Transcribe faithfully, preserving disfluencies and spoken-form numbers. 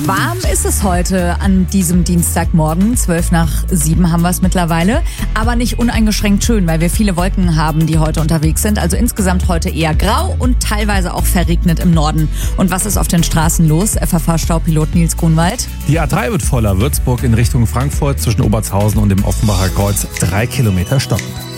Warm ist es heute an diesem Dienstagmorgen. Zwölf nach sieben haben wir es mittlerweile. Aber nicht uneingeschränkt schön, weil wir viele Wolken haben, die heute unterwegs sind. Also insgesamt heute eher grau und teilweise auch verregnet im Norden. Und was ist auf den Straßen los? F F H-Staupilot Nils Grunwald. Die A drei wird voller. Würzburg in Richtung Frankfurt zwischen Obertshausen und dem Offenbacher Kreuz drei Kilometer stockend.